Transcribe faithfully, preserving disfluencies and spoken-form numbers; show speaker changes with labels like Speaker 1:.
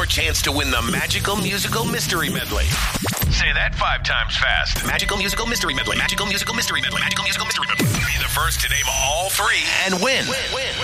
Speaker 1: your chance to win the Magical Musical Mystery Medley. Say that five times fast. Magical Musical Mystery Medley. Magical Musical Mystery Medley. Magical Musical Mystery Medley. Be the first to name all three and win. win, win.